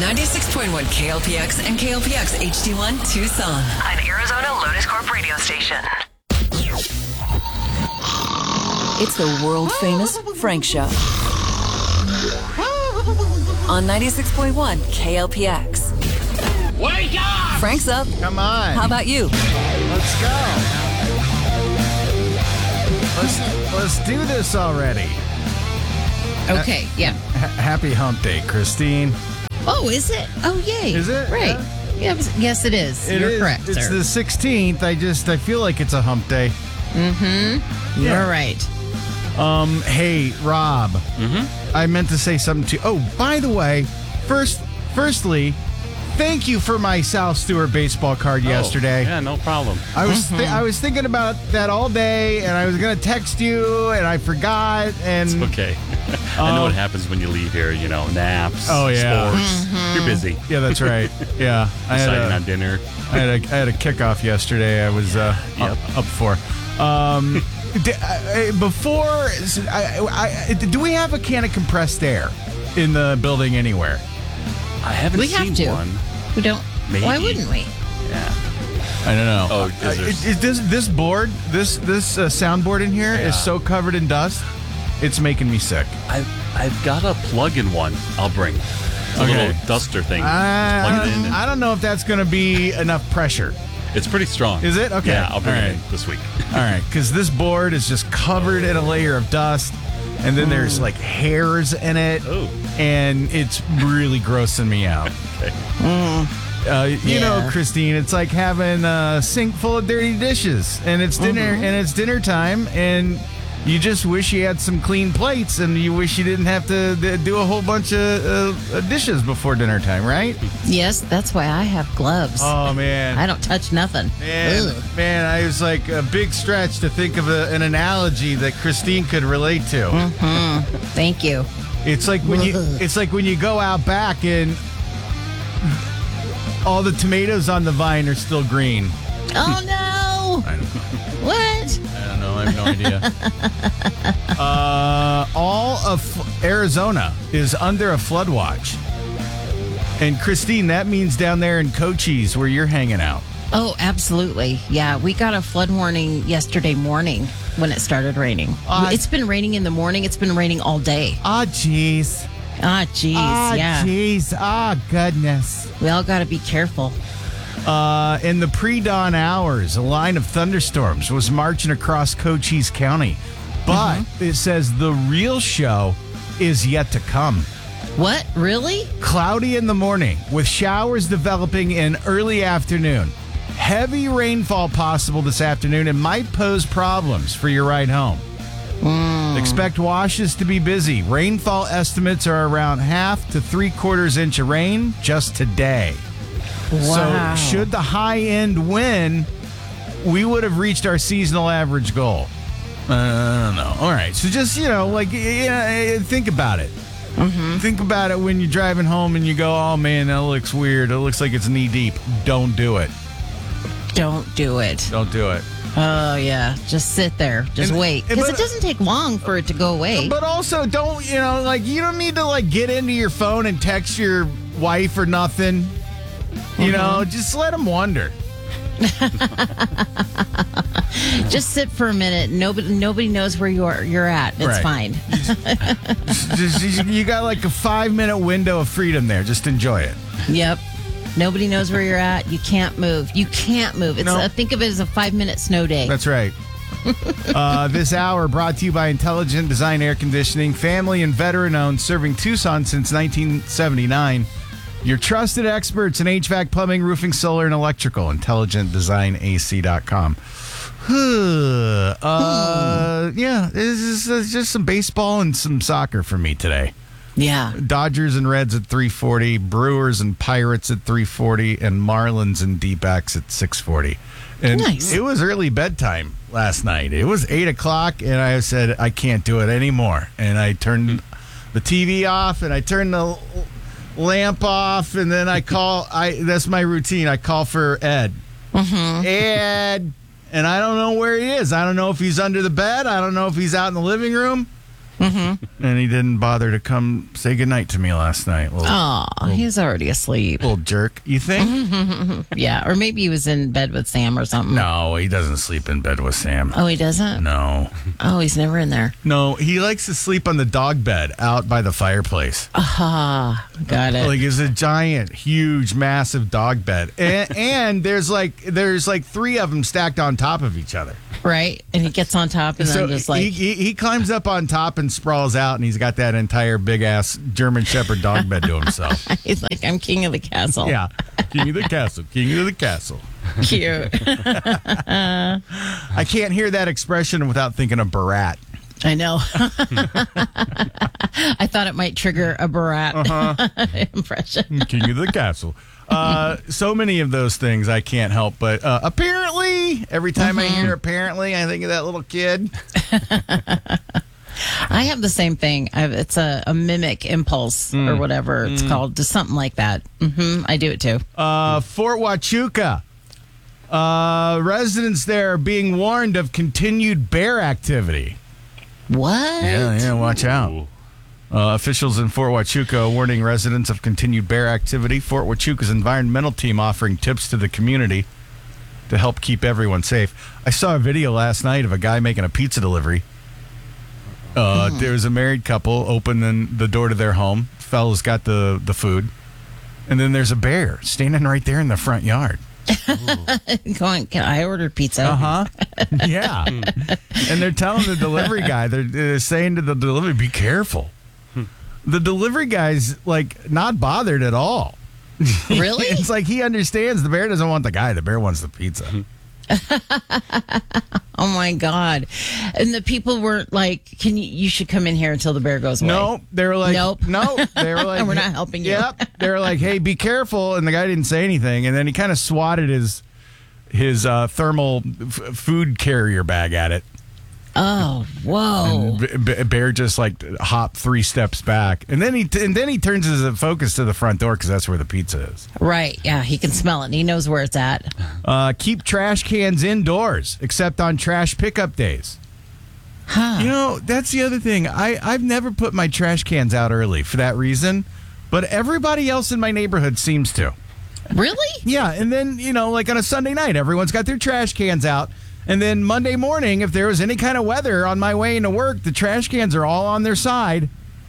96.1 KLPX and KLPX HD1 Tucson. An Arizona Lotus Corp radio station. It's the world-famous Frank Show. On 96.1 KLPX. Wake up! Frank's up. Come on. How about you? Let's go. Let's do this already. Okay, yeah. Happy hump day, Christine. Oh, is it? Oh, yay. Is it? Right. Yeah, yes, it is. You're correct, It's sir. the 16th. I feel like it's a hump day. You're right. Hey, Rob. I meant to say something to you. Oh, by the way, firstly, thank you for my South Stewart baseball card yesterday. Yeah, no problem. I was thinking about that all day, and I was going to text you, and I forgot. And It's okay. I know what happens when you leave here, naps, Oh, yeah. sports. You're busy. Yeah, that's right. Yeah, Deciding on dinner. I had a kickoff yesterday. I was up for. Before, do we have a can of compressed air in the building anywhere? I haven't We seen have to. one. We don't. Maybe. Why wouldn't we? Yeah. I don't know. Oh, is there... This board, this soundboard in here is so covered in dust, it's making me sick. I've got a plug-in one I'll bring. It's a little duster thing. Plug it in. I don't know if that's going to be enough pressure. It's pretty strong. Is it? Okay. Yeah, I'll bring All it right. in this week. All right, because this board is just covered in a layer of dust, and then there's like hairs in it, and it's really grossing me out. Okay. You know, Christine, it's like having a sink full of dirty dishes, and it's dinner time, and you just wish you had some clean plates, and you wish you didn't have to do a whole bunch of dishes before dinner time, right? Yes, that's why I have gloves. Oh man, I don't touch nothing. Man, I was like a big stretch to think of an analogy that Christine could relate to. Thank you. It's like when you go out back and all the tomatoes on the vine are still green. Oh, no. I don't know. What? I don't know. I have no idea. All of Arizona is under a flood watch. And Christine, that means down there in Cochise where you're hanging out. Oh, absolutely. Yeah, we got a flood warning yesterday morning when it started raining. It's been raining in the morning. It's been raining all day. Ah, jeez. Ah, jeez. Yeah. jeez. Ah, goodness. We all got to be careful. In the pre-dawn hours, a line of thunderstorms was marching across Cochise County. But it says the real show is yet to come. What? Really? Cloudy in the morning with showers developing in early afternoon. Heavy rainfall possible this afternoon and might pose problems for your ride home. Expect washes to be busy. Rainfall estimates are around 1/2 to 3/4 inch of rain just today. Wow. So should the high end win, we would have reached our seasonal average goal. I don't know. All right. So just, think about it. Think about it when you're driving home and you go, oh, man, that looks weird. It looks like it's knee deep. Don't do it. Don't do it. Don't do it. Oh, yeah. Just sit there. Just wait. Because it doesn't take long for it to go away. But also, don't, you don't need to, get into your phone and text your wife or nothing. Just let them wonder. Just sit for a minute. Nobody knows where you're at. It's fine. You got like a 5-minute window of freedom there. Just enjoy it. Yep. Nobody knows where you're at. You can't move. It's think of it as a 5-minute snow day. That's right. This hour brought to you by Intelligent Design Air Conditioning, family and veteran owned, serving Tucson since 1979. Your trusted experts in HVAC, plumbing, roofing, solar, and electrical. IntelligentDesignAC.com. Yeah, it's just some baseball and some soccer for me today. Yeah. Dodgers and Reds at 3:40, Brewers and Pirates at 3:40, and Marlins and D-backs at 6:40. And nice. It was early bedtime last night. It was 8 o'clock, and I said, I can't do it anymore. And I turned the TV off, and I turned the lamp off, and then that's my routine. I call for Ed. Ed. And I don't know where he is. I don't know if he's under the bed. I don't know if he's out in the living room. And he didn't bother to come say goodnight to me last night. He's already asleep. Little jerk. You think? Yeah, or maybe he was in bed with Sam or something. No, he doesn't sleep in bed with Sam. Oh, he doesn't? No. Oh, he's never in there. No, he likes to sleep on the dog bed out by the fireplace. Aha, got it. Like it's a giant, huge, massive dog bed, and there's like 3 of them stacked on top of each other. Right, and he gets on top and then just like he climbs up on top and sprawls out, and he's got that entire big ass German Shepherd dog bed to himself. he's like, I'm king of the castle. Yeah, king of the castle, king of the castle. Cute. I can't hear that expression without thinking of Barat. I know. I thought it might trigger a Barat impression. King of the castle. So many of those things I can't help but apparently every time I hear apparently I think of that little kid. I have the same thing. It's a mimic impulse or whatever it's called, just something like that. I do it too. Fort Huachuca. Residents there are being warned of continued bear activity. What? Yeah, watch out. Officials in Fort Huachuca warning residents of continued bear activity. Fort Huachuca's environmental team offering tips to the community to help keep everyone safe. I saw a video last night of a guy making a pizza delivery. There was a married couple opening the door to their home. Fella's got the food. And then there's a bear standing right there in the front yard. I ordered pizza. Yeah. And they're telling the delivery guy, they're saying to the delivery, be careful. The delivery guy's like not bothered at all. Really? It's like he understands the bear doesn't want the guy. The bear wants the pizza. Oh my God. And the people were like, you should come in here until the bear goes away. No, they were like, Nope. No, they were like, we're not helping you. Yep. They were like, hey, be careful. And the guy didn't say anything. And then he kind of swatted his thermal food carrier bag at it. Oh, whoa. And bear just like hopped 3 steps back. And then he turns his focus to the front door because that's where the pizza is. Right. Yeah. He can smell it. And he knows where it's at. Keep trash cans indoors, except on trash pickup days. Huh. You know, that's the other thing. I've never put my trash cans out early for that reason, but everybody else in my neighborhood seems to. Really? Yeah, and then, like on a Sunday night, everyone's got their trash cans out. And then Monday morning, if there was any kind of weather on my way into work, the trash cans are all on their side.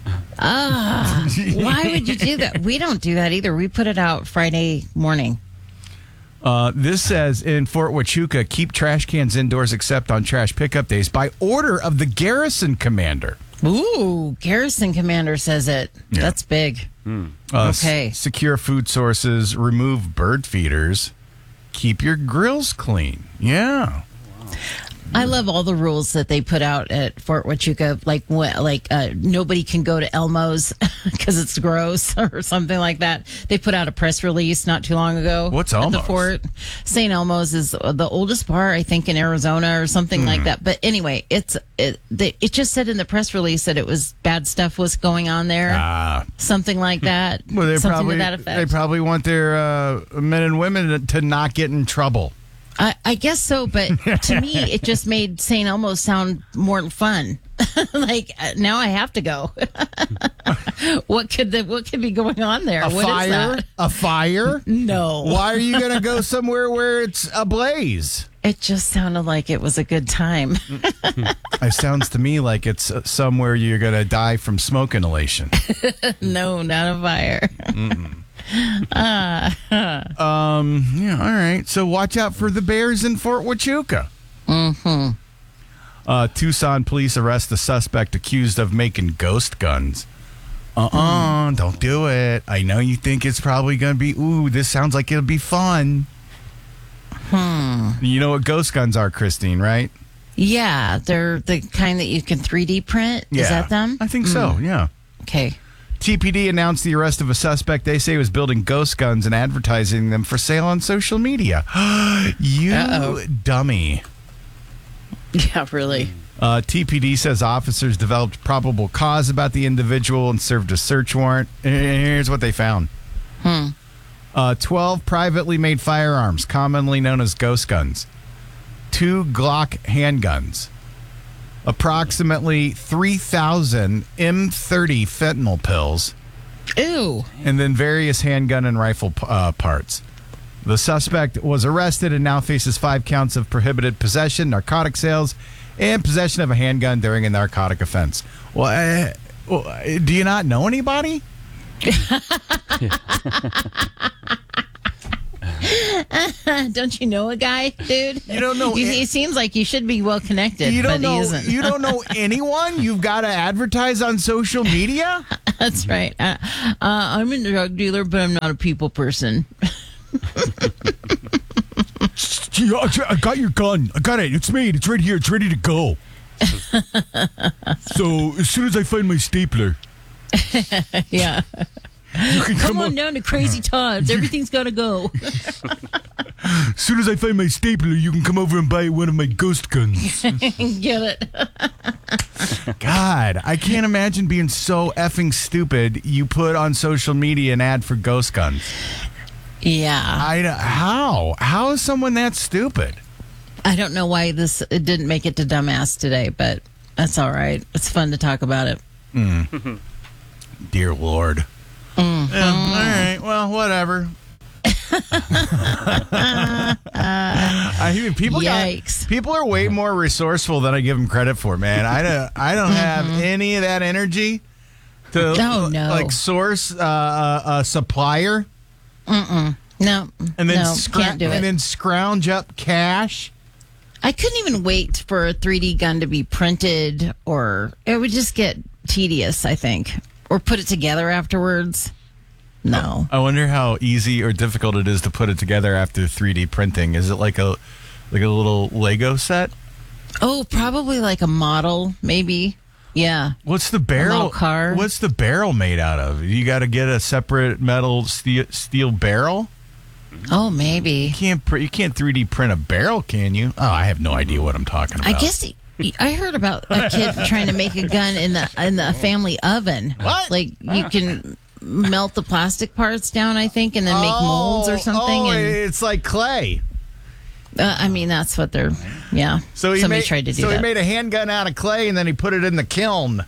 Why would you do that? We don't do that either. We put it out Friday morning. This says in Fort Huachuca, keep trash cans indoors except on trash pickup days by order of the garrison commander. Ooh, garrison commander says it. Yeah. That's big. Okay. Secure food sources, remove bird feeders, keep your grills clean. Yeah. I love all the rules that they put out at Fort Huachuca, like nobody can go to Elmo's because it's gross or something like that. They put out a press release not too long ago. What's at Elmo's? the fort? St. Elmo's is the oldest bar, I think, in Arizona or something like that. But anyway, it just said in the press release that it was bad stuff was going on there, something like that. Well, something to that effect. They probably want their men and women to not get in trouble. I guess so, but to me, it just made St. Elmo's sound more fun. Like now I have to go. What could be going on there? A fire? A fire? No. Why are you going to go somewhere where it's ablaze? It just sounded like it was a good time. It sounds to me like it's somewhere you're going to die from smoke inhalation. No, not a fire. Yeah, all right. So watch out for the bears in Fort Huachuca. Tucson police arrest the suspect accused of making ghost guns. Don't do it. I know you think it's probably going to be, this sounds like it'll be fun. You know what ghost guns are, Christine, right? Yeah, they're the kind that you can 3D print. Yeah. Is that them? I think so, yeah. Okay. TPD announced the arrest of a suspect they say was building ghost guns and advertising them for sale on social media. You dummy. Yeah, really. TPD says officers developed probable cause about the individual and served a search warrant. And here's what they found. 12 privately made firearms, commonly known as ghost guns. 2 Glock handguns. approximately 3,000 M30 fentanyl pills, Ew. and then various handgun and rifle parts. The suspect was arrested and now faces 5 counts of prohibited possession, narcotic sales, and possession of a handgun during a narcotic offense. Well, do you not know anybody? Don't you know a guy, dude? You don't know. He seems like you should be well connected, You don't but know. he isn't. You don't know anyone. You've got to advertise on social media. That's right. I'm a drug dealer, but I'm not a people person. I got your gun. I got it. It's made. It's right here. It's ready to go. So as soon as I find my stapler, Yeah. you can Come on down to Crazy Todd's. Everything's got to go. As soon as I find my stapler, you can come over and buy one of my ghost guns. Get it? God, I can't imagine being so effing stupid. You put on social media an ad for ghost guns. Yeah. How is someone that stupid? I don't know why it didn't make it to Dumbass today, but that's all right. It's fun to talk about it. Dear Lord. All right. Well, whatever. I mean, Yikes. people are way more resourceful than I give them credit for, man. I don't have any of that energy to like source a supplier. No. And then can't do it. and then scrounge up cash. I couldn't even wait for a 3D gun to be printed, or it would just get tedious, I think. Or put it together afterwards. No. I wonder how easy or difficult it is to put it together after 3D printing. Is it like a little Lego set? Oh, probably like a model, maybe. Yeah. What's the barrel? model car. What's the barrel made out of? You got to get a separate metal steel barrel. Oh, maybe. You can't 3D print a barrel, can you? Oh, I have no idea what I'm talking about. I guess I heard about a kid trying to make a gun in the family oven. What? Like you can melt the plastic parts down, I think, and then make molds or something. Oh, and it's like clay. I mean, that's what they're. Yeah. So somebody tried to do that. So he made a handgun out of clay and then he put it in the kiln.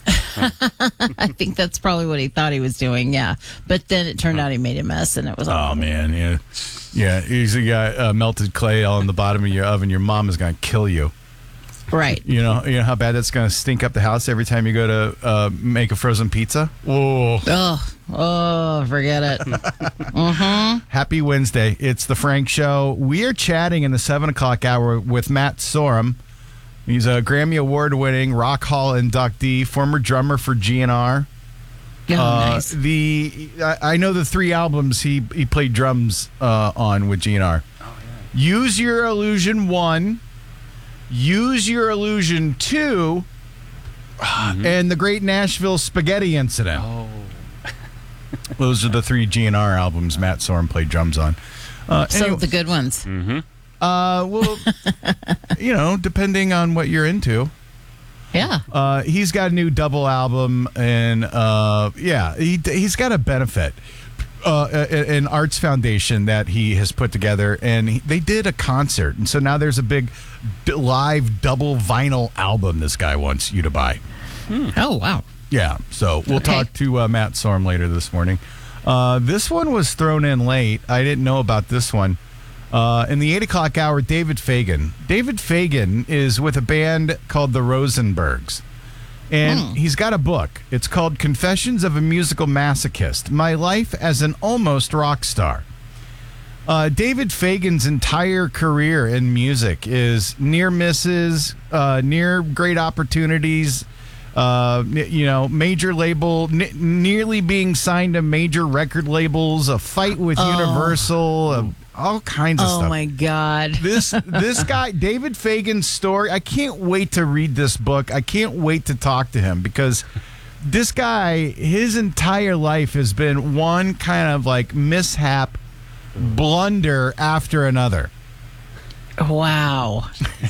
I think that's probably what he thought he was doing. Yeah, but then it turned out he made a mess, and it was. Oh man, yeah. Usually, got melted clay all in the bottom of your oven. Your mom is going to kill you. Right. You know how bad that's going to stink up the house every time you go to make a frozen pizza. Whoa. Oh, forget it. Happy Wednesday. It's the Frank Show. We are chatting in the 7 o'clock hour with Matt Sorum. He's a Grammy Award-winning Rock Hall inductee, former drummer for GNR. Oh, nice. I know the 3 albums he played drums on with GNR. Oh, yeah. Use Your Illusion 1, Use Your Illusion 2, and The Great Nashville Spaghetti Incident. Oh. Those are the 3 GNR albums Matt Sorum played drums on. So the good ones. Well, depending on what you're into. Yeah. He's got a new double album, and he's got a benefit, an arts foundation that he has put together, and they did a concert, and so now there's a big live double vinyl album this guy wants you to buy. Oh, wow. Yeah, so we'll talk to Matt Sorum later this morning. This one was thrown in late. I didn't know about this one. In the 8 o'clock hour, David Fagan. David Fagan is with a band called the Rosenbergs. And he's got a book. It's called Confessions of a Musical Masochist, My Life as an Almost Rock Star. David Fagan's entire career in music is near misses, near great opportunities, major label, nearly being signed to major record labels, a fight with Universal, all kinds of stuff. Oh my God. This guy, David Fagan's story, I can't wait to read this book. I can't wait to talk to him because this guy, his entire life has been one kind of like mishap, blunder after another. Wow.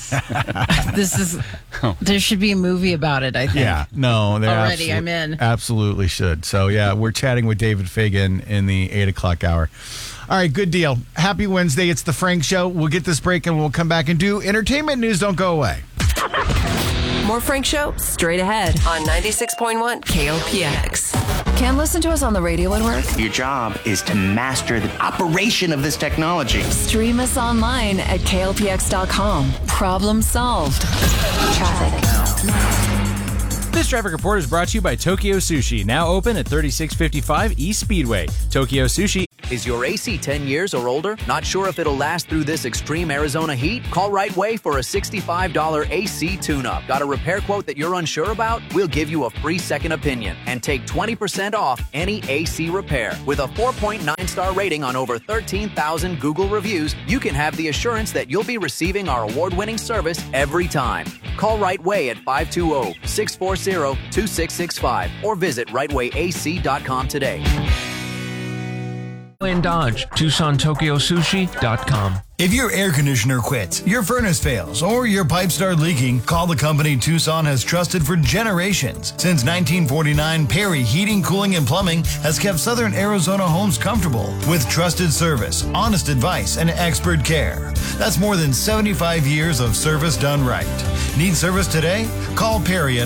There should be a movie about it, I think. Yeah, no. Already, I'm in. Absolutely should. So, yeah, we're chatting with David Fagan in the 8 o'clock hour. All right, good deal. Happy Wednesday. It's the Frank Show. We'll get this break and we'll come back and do entertainment news. Don't go away. More Frank Show straight ahead on 96.1 KLPX. Can't listen to us on the radio at work? Your job is to master the operation of this technology. Stream us online at klpx.com. Problem solved. Traffic. This traffic report is brought to you by Tokyo Sushi, now open at 3655 East Speedway. Tokyo Sushi. Is your AC 10 years or older? Not sure if it'll last through this extreme Arizona heat? Call Right Way for a $65 AC tune-up. Got a repair quote that you're unsure about? We'll give you a free second opinion and take 20% off any AC repair. With a 4.9-star rating on over 13,000 Google reviews, you can have the assurance that you'll be receiving our award-winning service every time. Call Right Way at 520-640-2665 or visit rightwayac.com today. In Dodge, TucsonTokyoSushi.com. If your air conditioner quits, your furnace fails, or your pipes start leaking, call the company Tucson has trusted for generations. Since 1949, Perry Heating, Cooling, and Plumbing has kept Southern Arizona homes comfortable with trusted service, honest advice, and expert care. That's more than 75 years of service done right. Need service today? Call Perry at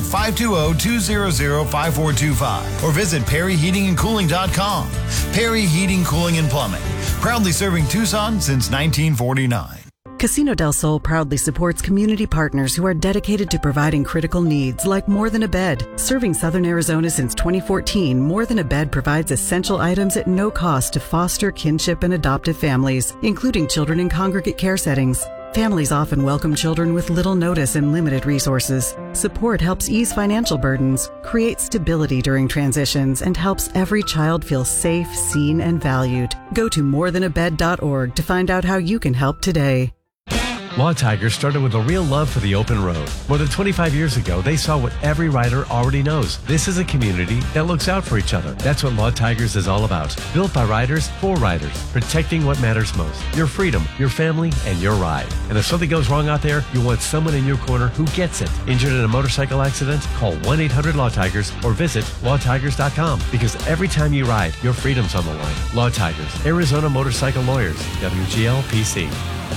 520-200-5425 or visit perryheatingandcooling.com. Perry Heating, Cooling, and Plumbing. Proudly serving Tucson since 1949. Casino del Sol proudly supports community partners who are dedicated to providing critical needs like More Than a Bed. Serving Southern Arizona since 2014, More Than a Bed provides essential items at no cost to foster kinship and adoptive families, including children in congregate care settings. Families often welcome children with little notice and limited resources. Support helps ease financial burdens, creates stability during transitions, and helps every child feel safe, seen, and valued. Go to morethanabed.org to find out how you can help today. Law Tigers started with a real love for the open road. More than 25 years ago, they saw what every rider already knows. This is a community that looks out for each other. That's what Law Tigers is all about. Built by riders, for riders, protecting what matters most. Your freedom, your family, and your ride. And if something goes wrong out there, you want someone in your corner who gets it. Injured in a motorcycle accident? Call 1-800-LAW-TIGERS or visit lawtigers.com. Because every time you ride, your freedom's on the line. Law Tigers, Arizona Motorcycle Lawyers, WGL PC.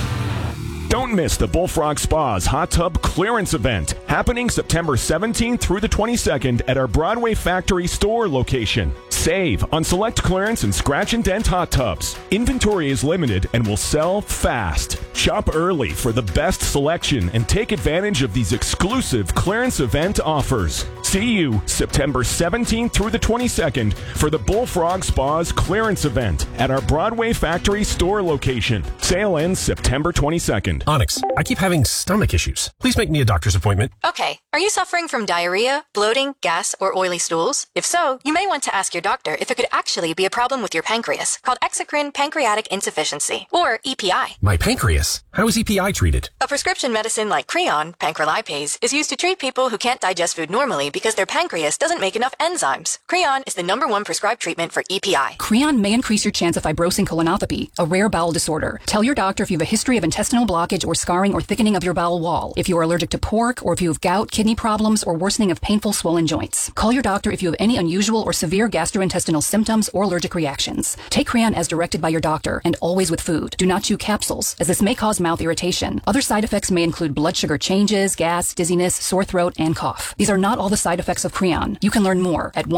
Don't miss the Bullfrog Spa's Hot Tub Clearance Event, happening September 17th through the 22nd at our Broadway Factory store location. Save on select clearance and scratch and dent hot tubs. Inventory is limited and will sell fast. Shop early for the best selection and take advantage of these exclusive clearance event offers. See you September 17th through the 22nd for the Bullfrog Spa's Clearance Event at our Broadway Factory store location. Sale ends September 22nd. Onyx, I keep having stomach issues. Please make me a doctor's appointment. Okay, are you suffering from diarrhea, bloating, gas, or oily stools? If so, you may want to ask your doctor if it could actually be a problem with your pancreas, called exocrine pancreatic insufficiency, or EPI. My pancreas? How is EPI treated? A prescription medicine like Creon, pancrelipase, is used to treat people who can't digest food normally because their pancreas doesn't make enough enzymes. Creon is the #1 prescribed treatment for EPI. Creon may increase your chance of fibrosing colonopathy, a rare bowel disorder. Tell your doctor if you have a history of intestinal blockage or scarring or thickening of your bowel wall, if you are allergic to pork, or if you have gout, kidney problems, or worsening of painful swollen joints. Call your doctor if you have any unusual or severe gastrointestinal symptoms or allergic reactions. Take Creon as directed by your doctor and always with food. Do not chew capsules, as this may cause mouth irritation. Other side effects may include blood sugar changes, gas, dizziness, sore throat, and cough. These are not all the side effects of Creon. You can learn more at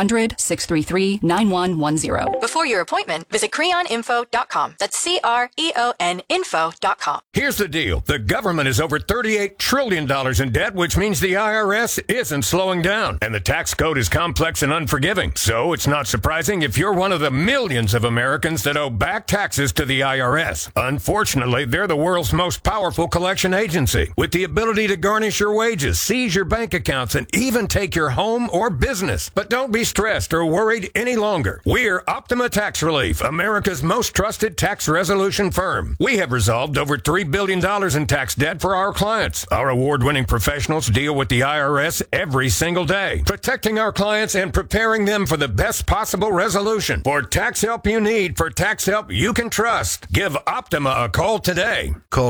1-800-633-9110. Before your appointment, visit creoninfo.com. That's CREON info.com. Here's the deal. The government is over $38 trillion in debt, which means the IRS isn't slowing down. And the tax code is complex and unforgiving. So it's not surprising if you're one of the millions of Americans that owe back taxes to the IRS. Unfortunately, they're the world's most powerful collection agency, with the ability to garnish your wages, seize your bank accounts, and even take your home or business. But don't be stressed or worried any longer. We're Optima Tax Relief, America's most trusted tax resolution firm. We have resolved over $3 billion in tax debt for our clients. Our award-winning professionals deal with the IRS every single day, protecting our clients and preparing them for the best possible resolution. For tax help you need, for tax help you can trust, give Optima a call today. Call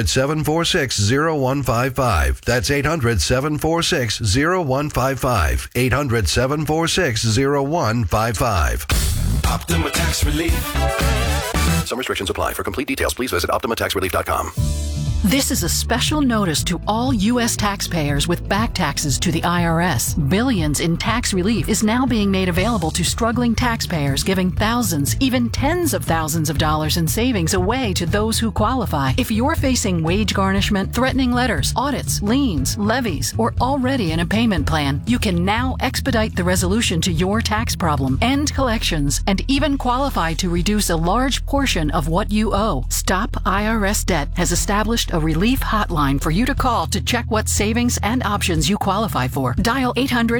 800-746-0155. That's 800-746-0155. 800-746-0155. Optima Tax Relief. Some restrictions apply. For complete details, please visit OptimaTaxRelief.com. This is a special notice to all U.S. taxpayers with back taxes to the IRS. Billions in tax relief is now being made available to struggling taxpayers, giving thousands, even tens of thousands of dollars in savings away to those who qualify. If you're facing wage garnishment, threatening letters, audits, liens, levies, or already in a payment plan, you can now expedite the resolution to your tax problem, end collections, and even qualify to reduce a large portion of what you owe. Stop IRS Debt has established a relief hotline for you to call to check what savings and options you qualify for. Dial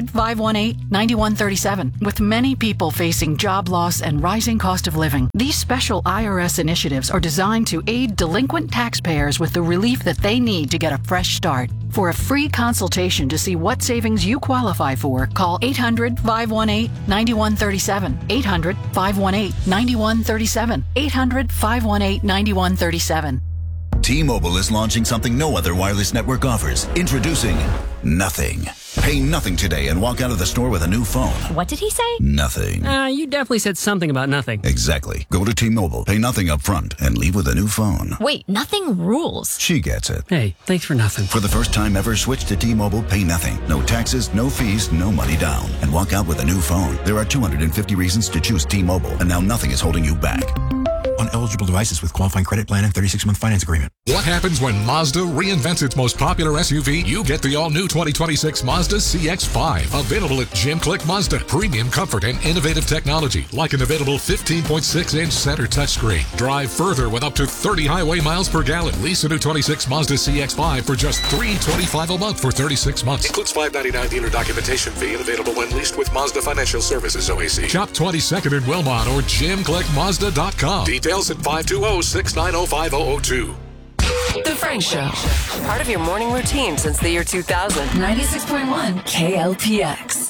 800-518-9137. With many people facing job loss and rising cost of living, these special IRS initiatives are designed to aid delinquent taxpayers with the relief that they need to get a fresh start. For a free consultation to see what savings you qualify for, call 800-518-9137. 800-518-9137. 800-518-9137. T-Mobile is launching something no other wireless network offers. Introducing Nothing. Pay nothing today and walk out of the store with a new phone. What did he say? Nothing. You definitely said something about nothing. Exactly. Go to T-Mobile, pay nothing up front, and leave with a new phone. Wait, nothing rules. She gets it. Hey, thanks for nothing. For the first time ever, switch to T-Mobile, pay nothing. No taxes, no fees, no money down. And walk out with a new phone. There are 250 reasons to choose T-Mobile, and now nothing is holding you back. On eligible devices with qualifying credit plan and 36-month finance agreement. What happens when Mazda reinvents its most popular SUV? You get the all-new 2026 Mazda CX-5. Available at Jim Click Mazda. Premium comfort and innovative technology, like an available 15.6-inch center touchscreen. Drive further with up to 30 highway miles per gallon. Lease a new 26 Mazda CX-5 for just $325 a month for 36 months. Includes $599 dealer documentation fee and available when leased with Mazda Financial Services OAC. Shop 22nd in Wilmot or JimClickMazda.com. Details at 520-690-5002. The Frank Show. Part of your morning routine since the year 2000. 96.1 KLPX.